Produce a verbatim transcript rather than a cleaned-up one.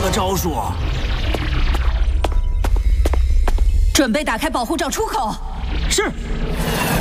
的招数。 准备打开保护罩出口。 是。